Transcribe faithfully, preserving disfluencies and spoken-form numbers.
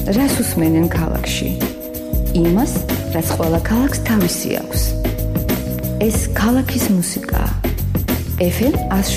რას უსმენენ ქალაქში? იმას, რაც ყველა ქალაქს თავისი აქვს. ეს ქალაქის მუსიკაა. ეფ ემ